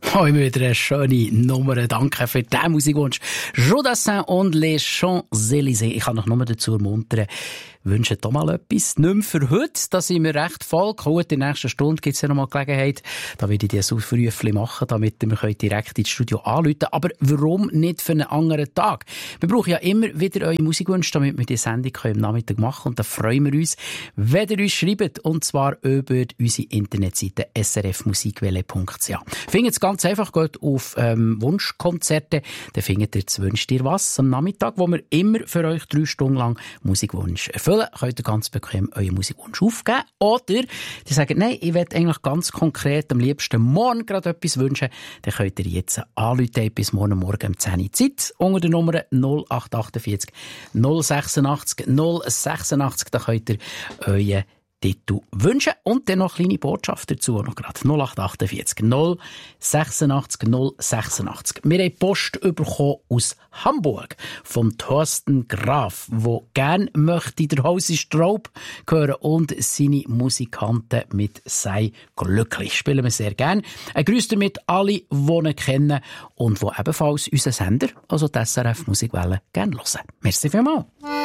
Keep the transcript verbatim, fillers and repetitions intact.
Oh, immer wieder eine schöne Nummer. Danke für diesen Musikwunsch. Jodassin und les Champs-Élysées. Ich kann noch nur dazu ermuntern, wünsche doch mal etwas. Nicht mehr für heute, da sind wir recht voll. Gut, in der nächsten Stunde gibt es ja noch mal Gelegenheit. Da werde ich dieses Aufrufchen machen, damit wir direkt ins Studio anrufen können. Aber warum nicht für einen anderen Tag? Wir brauchen ja immer wieder eure Musikwünsche, damit wir die Sendung am Nachmittag machen können. Und da freuen wir uns, wenn ihr uns schreibt. Und zwar über unsere Internetseite s r f musikwelle punkt c h. Findet es ganz einfach, geht auf ähm, Wunschkonzerte. Dann findet ihr das «Wünscht dir was» am Nachmittag, wo wir immer für euch drei Stunden lang Musikwunsch erfüllen. Könnt ihr ganz bequem euren Musikwunsch aufgeben. Oder die sagen, nein, ich will eigentlich ganz konkret am liebsten morgen gerade etwas wünschen. Dann könnt ihr jetzt anrufen bis morgen Morgen um zehn Uhr Zeit unter der Nummer null acht achtundvierzig null sechsundachtzig null sechsundachtzig. Da könnt ihr euren Titel wünschen und dann noch eine kleine Botschaft dazu noch gerade. null acht achtundvierzig null sechsundachtzig null sechsundachtzig. Wir haben Post bekommen aus Hamburg vom Thorsten Graf, der gerne möchte der Hausi Straub hören und seine Musikanten mit «Sei glücklich» spielen wir sehr gerne. Ein Grüß damit alle, die ihn kennen und die ebenfalls unseren Sender, also die S R F Musikwelle, gerne hören. Merci vielmals.